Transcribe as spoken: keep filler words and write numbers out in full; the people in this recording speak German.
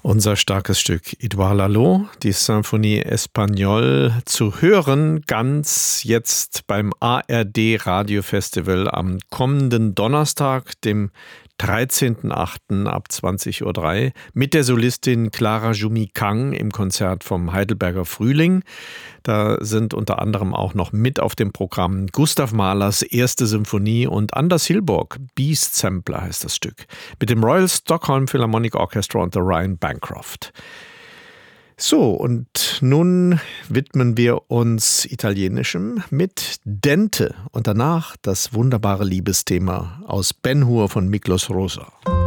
Unser starkes Stück Edouard Lalo, die Symphonie Espagnole, zu hören ganz jetzt beim A R D Radiofestival am kommenden Donnerstag, dem dreizehnten achten ab zwanzig Uhr drei mit der Solistin Clara Jumi Kang im Konzert vom Heidelberger Frühling. Da sind unter anderem auch noch mit auf dem Programm Gustav Mahlers erste Symphonie und Anders Hilborg, Beast Sampler heißt das Stück, mit dem Royal Stockholm Philharmonic Orchestra und der Ryan Bancroft. So, und nun widmen wir uns Italienischem mit Dente und danach das wunderbare Liebesthema aus Ben Hur von Miklos Rozsa.